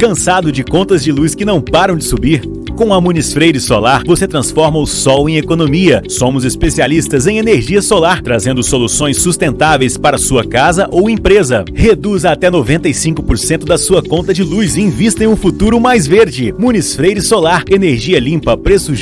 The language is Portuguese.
Cansado de contas de luz que não param de subir? Com a Muniz Freire Solar, você transforma o sol em economia. Somos especialistas em energia solar, trazendo soluções sustentáveis para sua casa ou empresa. Reduza até 95% da sua conta de luz e invista em um futuro mais verde. Muniz Freire Solar, energia limpa, preço